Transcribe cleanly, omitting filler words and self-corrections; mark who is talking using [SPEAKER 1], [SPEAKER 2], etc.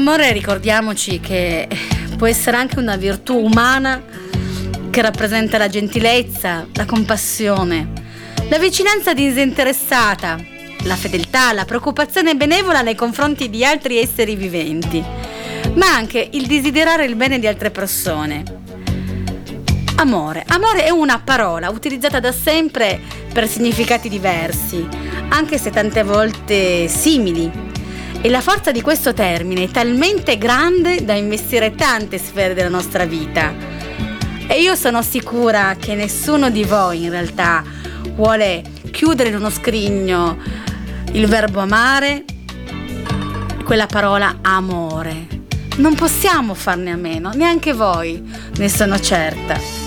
[SPEAKER 1] L'amore, ricordiamoci che può essere anche una virtù umana che rappresenta la gentilezza, la compassione, la vicinanza disinteressata, la fedeltà, la preoccupazione benevola nei confronti di altri esseri viventi, ma anche il desiderare il bene di altre persone. Amore è una parola utilizzata da sempre per significati diversi, anche se tante volte simili. E la forza di questo termine è talmente grande da investire tante sfere della nostra vita. E io sono sicura che nessuno di voi in realtà vuole chiudere in uno scrigno il verbo amare, quella parola amore. Non possiamo farne a meno, neanche voi, ne sono certa.